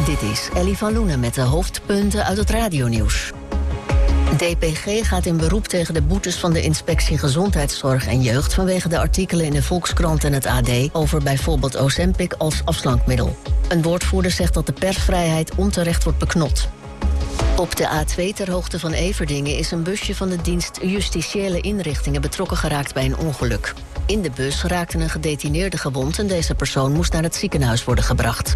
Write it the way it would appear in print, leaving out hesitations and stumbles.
Dit is Ellie van Loenen met de hoofdpunten uit het radionieuws. DPG gaat in beroep tegen de boetes van de Inspectie Gezondheidszorg en Jeugd vanwege de artikelen in de Volkskrant en het AD over bijvoorbeeld Ozempic als afslankmiddel. Een woordvoerder zegt dat de persvrijheid onterecht wordt beknot. Op de A2 ter hoogte van Everdingen is een busje van de dienst Justitiële Inrichtingen betrokken geraakt bij een ongeluk. In de bus raakte een gedetineerde gewond en deze persoon moest naar het ziekenhuis worden gebracht.